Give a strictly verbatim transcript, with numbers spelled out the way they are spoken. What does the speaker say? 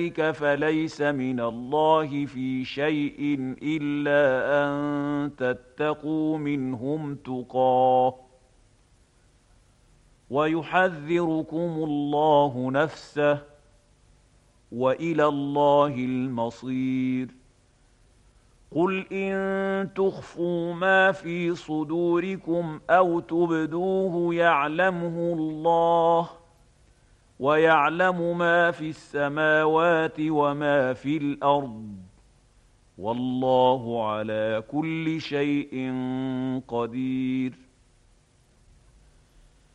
فليس من الله في شيء إلا أن تتقوا منهم تقاه ويحذركم الله نفسه وإلى الله المصير. قل إن تخفوا ما في صدوركم أو تبدوه يعلمه الله ويعلم ما في السماوات وما في الأرض والله على كل شيء قدير.